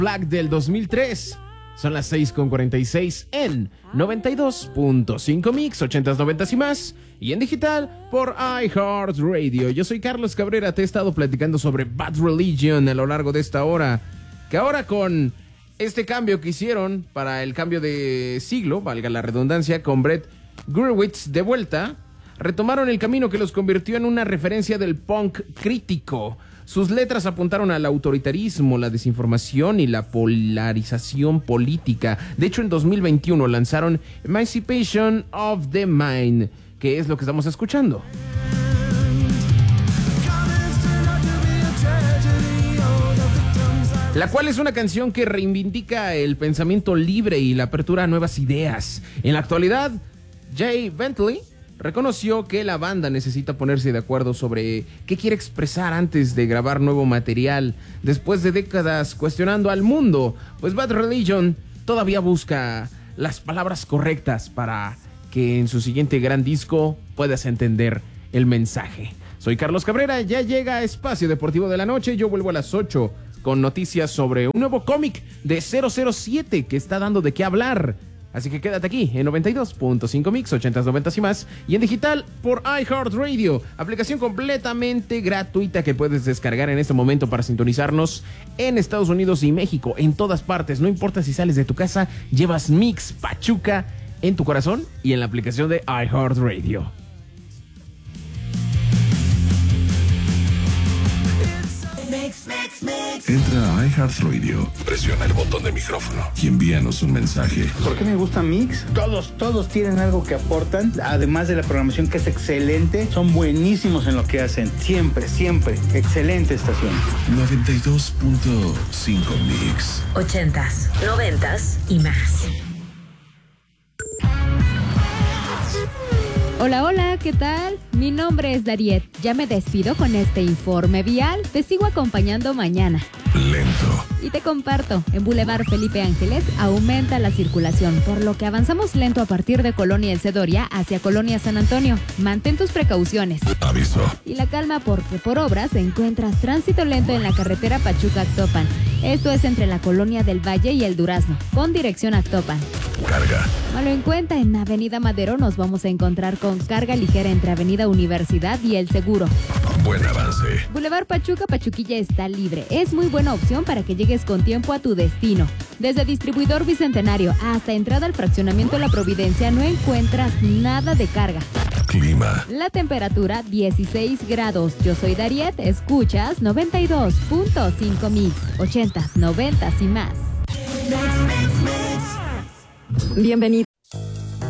Plague del 2003. Son las 6:46 en 92.5 Mix, 80s, 90s y más. Y en digital por iHeartRadio. Yo soy Carlos Cabrera, te he estado platicando sobre Bad Religion a lo largo de esta hora. Que ahora con este cambio que hicieron para el cambio de siglo, valga la redundancia, con Brett Gurewitz de vuelta, retomaron el camino que los convirtió en una referencia del punk crítico. Sus letras apuntaron al autoritarismo, la desinformación y la polarización política. De hecho, en 2021 lanzaron Emancipation of the Mind, que es lo que estamos escuchando. La cual es una canción que reivindica el pensamiento libre y la apertura a nuevas ideas. En la actualidad, Jay Bentley reconoció que la banda necesita ponerse de acuerdo sobre qué quiere expresar antes de grabar nuevo material. Después de décadas cuestionando al mundo, pues Bad Religion todavía busca las palabras correctas para que en su siguiente gran disco puedas entender el mensaje. Soy Carlos Cabrera, ya llega Espacio Deportivo de la Noche. Yo vuelvo a las 8 con noticias sobre un nuevo cómic de 007 que está dando de qué hablar. Así que quédate aquí en 92.5 Mix, 80s, 90s y más. Y en digital por iHeartRadio. Aplicación completamente gratuita que puedes descargar en este momento para sintonizarnos en Estados Unidos y México. En todas partes, no importa si sales de tu casa, llevas Mix Pachuca en tu corazón y en la aplicación de iHeartRadio. Entra a iHeartRadio, presiona el botón de micrófono y envíanos un mensaje. ¿Por qué me gusta Mix? Todos tienen algo que aportan, además de la programación que es excelente, son buenísimos en lo que hacen, siempre, excelente estación. 92.5 Mix. 80s, 90s y más. Hola, ¿qué tal? Mi nombre es Dariet. Ya me despido con este informe vial. Te sigo acompañando mañana. Lento. Y te comparto, en Boulevard Felipe Ángeles aumenta la circulación, por lo que avanzamos lento a partir de Colonia El Cedoria hacia Colonia San Antonio. Mantén tus precauciones. Aviso. Y la calma porque por obras encuentras tránsito lento en la carretera Pachuca-Actopan. Esto es entre la Colonia del Valle y El Durazno, con dirección a Actopan. Carga. Malo en cuenta, en Avenida Madero nos vamos a encontrar con carga ligera entre Avenida Universidad y El Seguro. Buen avance. Boulevard Pachuca-Pachuquilla está libre. Es muy buena opción para que llegues con tiempo a tu destino. Desde Distribuidor Bicentenario hasta entrada al fraccionamiento La Providencia no encuentras nada de carga. Clima. La temperatura 16 grados. Yo soy Dariet, escuchas 92.5 Mix, 80s, 90s y más. Bienvenido.